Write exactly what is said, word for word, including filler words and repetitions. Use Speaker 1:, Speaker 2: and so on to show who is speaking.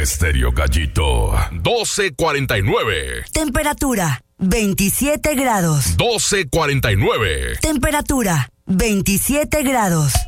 Speaker 1: Estéreo Gallito, doce cuarenta y nueve.
Speaker 2: Temperatura, veintisiete grados.
Speaker 1: doce cuarenta y nueve.
Speaker 2: Temperatura, veintisiete grados.